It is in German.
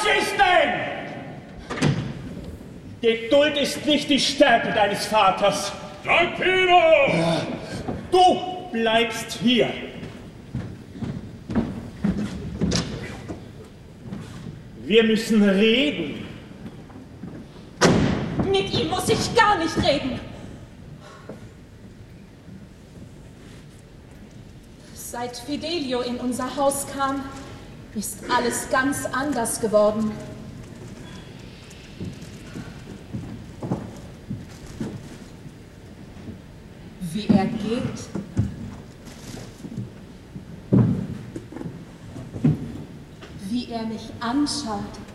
ist denn? Geduld ist nicht die Stärke deines Vaters. Tranquilo! Du bleibst hier. Wir müssen reden. Mit ihm muss ich gar nicht reden. Seit Fidelio in unser Haus kam, ist alles ganz anders geworden. Wie er geht, wie er mich anschaut.